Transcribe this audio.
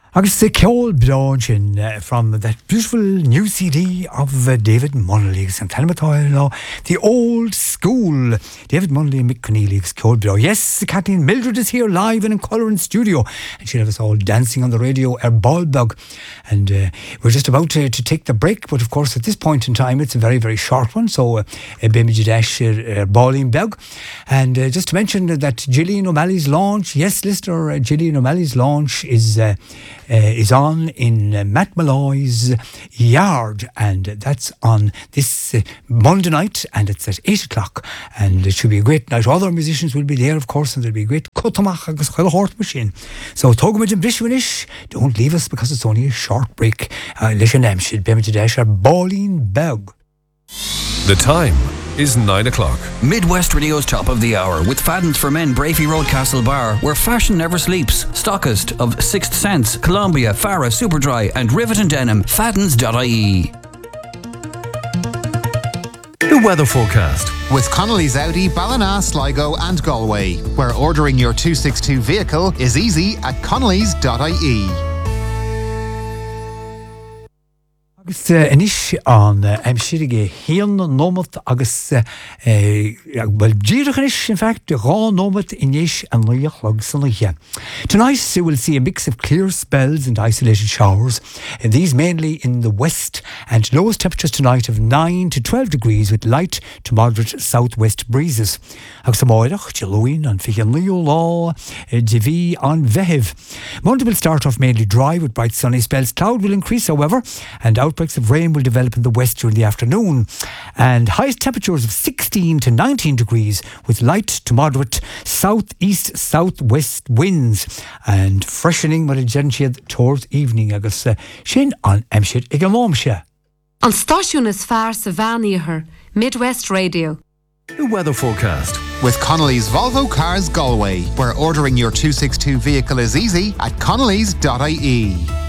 Agus the Ceol Brogin from that beautiful new CD of David Munnelly and Telmatoil now, the old school David Munnelly and Mick Cornelius Ceol Brogin. Yes, Kathleen Mildred is here live and in colour in studio, and she'll have us all dancing on the radio Baldbug. And we're just about to take the break, but of course at this point in time it's a very, very short one, so Bimijidash Baldbug. And just to mention that Gillian O'Malley's launch, yes listener, Gillian O'Malley's launch is on in Matt Malloy's yard, and that's on this Monday night, and it's at 8 o'clock, and it should be a great night. Other musicians will be there, of course, and there'll be a great cutamach agus chuil hort machine. So Togumid and Bishwinish, don't leave us because it's only a short break. Lishan Emshid Bimijidash Baldbug. The time is 9 o'clock. Midwest Radio's Top of the Hour with Fadden's for Men, Brafey Road, Castlebar, where fashion never sleeps. Stockist of Sixth Sense, Columbia, Farah, Superdry and Rivet and Denim. Faddens.ie. The weather forecast with Connolly's Audi, Ballina, Sligo and Galway, where ordering your 262 vehicle is easy at connolly's.ie. Agus inis an amsirige hían nómat agus well díirchanis in fact rá nómat inis an luach san luche. Tonight we will see a mix of clear spells and isolated showers, and these mainly in the west, and lowest temperatures tonight of 9 to 12 degrees with light to moderate southwest breezes. Agus amoirach Halloween an fichen Leo law Divi on Vehiv. Monday will start off mainly dry with bright sunny spells. Cloud will increase however, and outbreaks of rain will develop in the west during the afternoon, and highest temperatures of 16 to 19 degrees with light to moderate southeast southwest winds, and freshening with a gentle towards evening. Agus sin an amshir igalomsha. An stáisiún is fearr sa bhaíothar, Midwest Radio. The weather forecast with Connolly's Volvo Cars Galway, where ordering your 262 vehicle is easy at connolly's.ie.